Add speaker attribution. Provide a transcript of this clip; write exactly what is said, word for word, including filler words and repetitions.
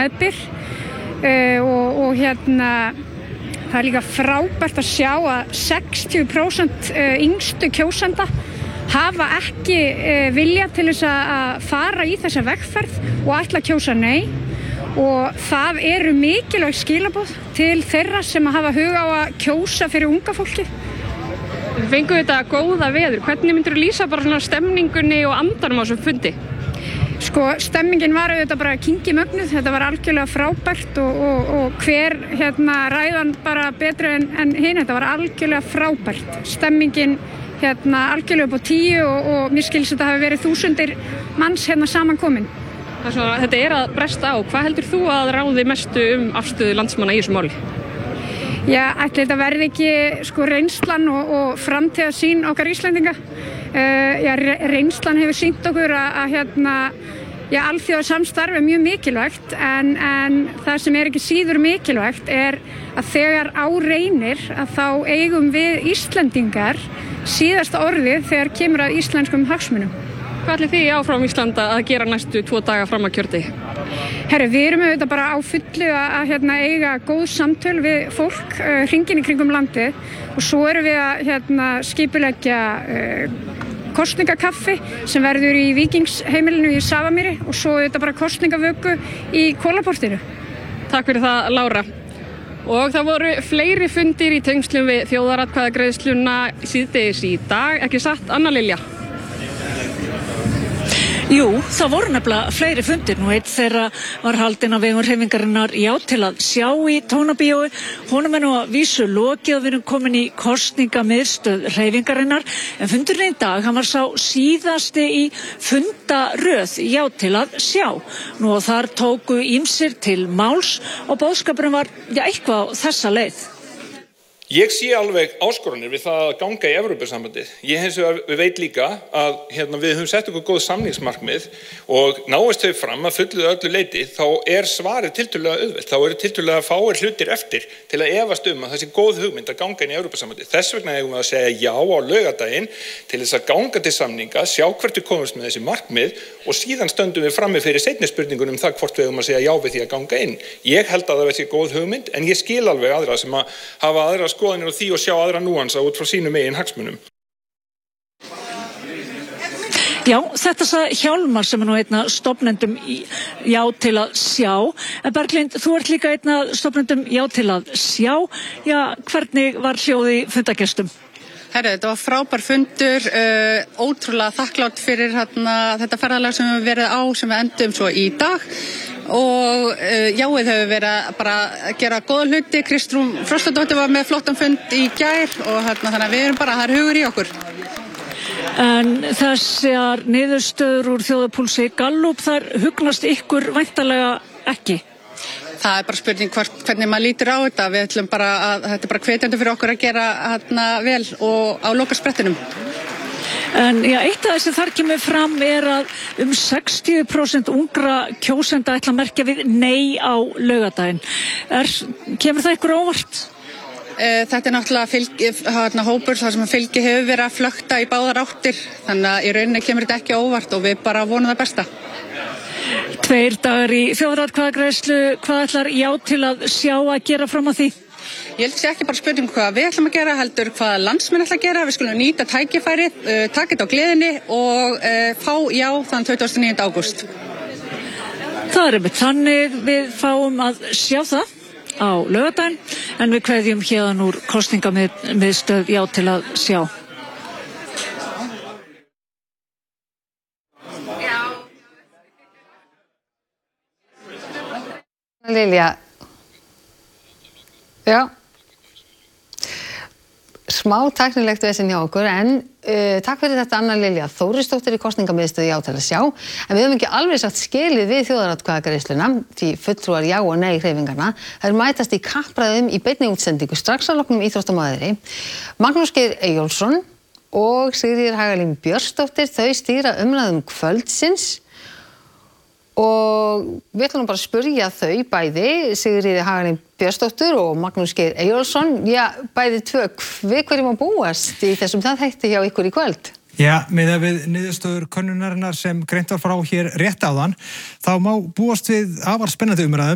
Speaker 1: meðbyr uh, og, og hérna það er líka frábært að sjá að sextíu prósent yngstu kjósenda hafa ekki vilja til þess að fara í þessa vegferð og ætla að kjósa nei og það eru mikilvæg skilaboð til þeirra sem hafa hug á að kjósa fyrir unga fólki.
Speaker 2: Við fengum þetta góða veður. Hvernig myndirðu lýsa bara svona stemningunni og andanum á þessum fundi?
Speaker 1: Sko, stemmingin var auðvitað bara kingi mögnuð, þetta var algjörlega frábært og, og, og hver hérna ræðan bara betri en, en hinn, þetta var algjörlega frábært. Stemmingin hérna algjörlega upp á tíu og, og mér skilst þetta hafi verið þúsundir manns hérna samankomin.
Speaker 2: Svona, þetta er að bresta á. Hvað heldur þú að ráði mestu um afstöðu landsmanna í þessu máli?
Speaker 1: Já, ætli þetta verði ekki sko reynslan og, og framtíðarsýn okkar Íslendinga. Uh, já, reynslan hefur sýnt okkur að, að hérna, já, alþjóðasamstarf er mjög mikilvægt en, en það sem er ekki síður mikilvægt er að þegar á reynir að þá eigum við Íslendingar síðasta orðið þegar kemur að íslenskum hagsmunum.
Speaker 2: Hvað ætlið þið áfram Íslanda að gera næstu tvo daga fram að kjördegi?
Speaker 1: Herru, við erum auðvitað bara á fullu að, að hérna, eiga góð samtöl við fólk uh, hringinn í kringum landið og svo erum við að hérna, skipuleggja uh, kosningakaffi sem verður í Víkingsheimilinu í Safamýri og svo auðvitað bara kosningavöku í Kólaportinu.
Speaker 2: Takk fyrir það, Lára. Og það voru fleiri fundir í tengslum við þjóðaratkvæðagreiðsluna síðdegis í dag, ekki satt, Anna Lilja?
Speaker 3: Jú, það voru nefnilega fleiri fundir. Nú einn þeirra var haldinn af vegum hreyfingarinnar Já til að sjá í Tónabíói. Honum er nú að vísu lokið og við erum komin í kosningamiðstöð hreyfingarinnar. En fundurinn í dag, hann var sá síðasti í fundaröð Já til að sjá. Nú og þar tóku ýmsir til máls og boðskapurinn var ja, eitthvað á þessa leið.
Speaker 4: Ég sé alveg áskoranir við það að ganga í Evrópusambandið. Ég hins vegar við veit líka að hérna, við höfum sett okkur góð samningsmarkmið og náist þau fram að fullu öllu leyti þá er svarið tiltölulega auðvelt. Þá eru tiltölulega fáir hlutir eftir til að efast um að það sé góð hugmynd að ganga inn í Evrópusambandið. Þess vegna eigum við að segja já á laugardaginn til þess að ganga til samninga, sjá hvert við komumst með þessi markmið og síðan stöndum við frammi fyrir seinni spurningunum um það hvort við eigum að segja já við því að ganga inn. Ég held að það sé góð hugmynd en ég skil alveg aðra sem að hafa aðra skoðanir og því og sjá aðra núansa út frá sínum eigin hagsmunum.
Speaker 3: Já, þetta sagði Hjálmar sem er nú einn af stofnendum Já til að sjá. En Berglind, þú ert líka einn af stofnendum Já til að sjá. Já, hvernig var hljóði fundagestum?
Speaker 5: Herru, þetta var frábær fundur, uh, ótrúlega þakklátt fyrir hérna, þetta ferðalag sem við verið á sem við endum svo í dag og uh, jáið hefur verið bara að gera góða hluti. Kristrún Frostadóttir var með flottan fund í gær og hérna, þannig að við erum bara, það er hugur í okkur.
Speaker 3: En þessar niðurstöður úr þjóðarpúlsi Gallup, þar hugnast ykkur væntanlega ekki?
Speaker 5: Það er bara spurning hvort, hvernig maður lítur á þetta. Við ætlum bara að, þetta er bara hvetjandi fyrir okkur að gera hérna vel og á lokasprettinum.
Speaker 3: En já, eitt af þessi þar kemur fram er að um sextíu prósent ungra kjósenda ætla að merkja við nei á laugardaginn. Er, kemur það ykkur óvart?
Speaker 5: Þetta er náttúrulega fylgi, hérna, hópur þar sem fylgi hefur verið að flökta í báðar áttir. Þannig að í rauninni kemur þetta ekki óvart og við bara vonum það besta.
Speaker 3: Tveir dagar í þjóðaratkvæðagreiðslu, hvað ætlar Já til að sjá að gera fram á því?
Speaker 5: Ég held að sé ekki bara spurning hvað við ætlum að gera, heldur hvað landsmenn ætla að gera. Við skulum nýta tækifærið, uh, taka þetta á gleðinni og uh, fá já þann tuttugasta og níunda ágúst.
Speaker 3: Það er einmitt þannig við fáum að sjá það á laugardaginn en við kveðjum héðan úr kosningamiðstöð Já til að sjá.
Speaker 6: Lilja, já, smá tæknilegt vesen hjá okkur en uh, takk fyrir þetta Anna Lilja Þórisdóttir í kosningamiðstöð Já til að sjá en við höfum ekki alveg sagt skilið við þjóðaratkvæðagreiðsluna því fulltrúar Já og nei hreyfingarna þær mætast í kappræðum í beinni útsendingu strax að loknum íþróttamaðri Magnús Geir Eyjólfsson og Sigríður Hagalín Björnsdóttir þau stýra umræðum kvöldsins og við ætlum bara að spyrja þau bæði, Sigríði Hagalín Björnsdóttir og Magnús Geir Eyjólfsson, já, bæði tvö, við hverjum að búast í þessum það hætti hjá ykkur í kvöld?
Speaker 7: Já, miðað við niðurstöður könnunarinnar sem greint var frá hér rétt áðan, þá má búast við afar spennandi umræðum